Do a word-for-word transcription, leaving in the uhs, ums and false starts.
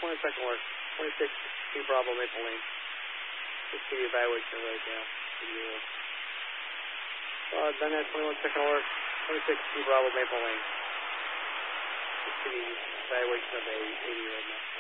twenty second work. twenty-six T Bravo Maple Lane. Just give you evaluation right now. Uh, done that, twenty-one second work. twenty-six T Bravo Maple Lane. Just give you evaluation of a eighty year old man.